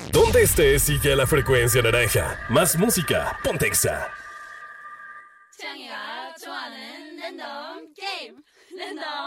Donde estés, sigue a la frecuencia naranja. Más música, ponte Exa. 창이가 좋아하는 랜덤 게임 랜덤